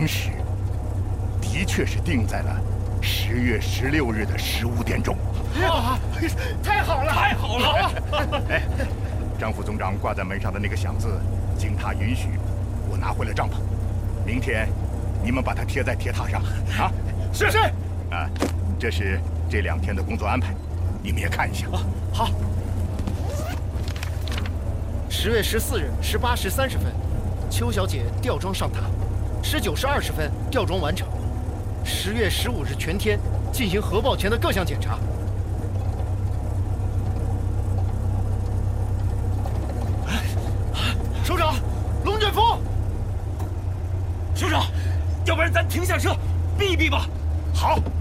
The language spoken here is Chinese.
时的确是定在了10月16日的15点钟。 哇，太好了，太好了！ 哎，张副总长挂在门上的那个响字，经他允许，我拿回了帐篷。明天你们把它贴在铁塔上啊。 是。 啊，这是这2天的工作安排，你们也看一下。 好。10月14日18时30分，邱小姐吊装上塔；19时20分吊装完成。10月15日全天进行核爆前的各项检查。首长，龙卷风。 首长，要不然咱停下车避一避吧。 好。